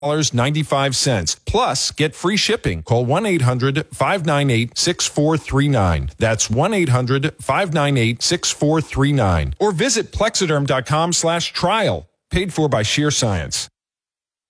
$95. Plus, get free shipping. Call 1-800-598-6439. That's 1-800-598-6439. Or visit Plexiderm.com/trial. Paid for by Sheer Science.